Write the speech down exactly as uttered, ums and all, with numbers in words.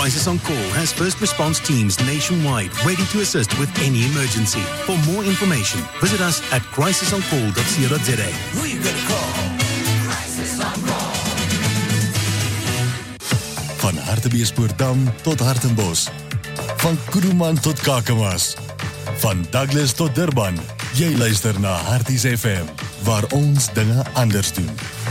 Crisis on Call has first response teams nationwide ready to assist with any emergency. For more information, visit us at crisis on call dot co dot za. Who you gonna call? Crisis on Call. Van Hartbeespoortdam tot Hartenbos. Van Kuruman tot Kakamas. Van Douglas tot Durban. Jy luister na Harties F M, waar ons dinge anders doen.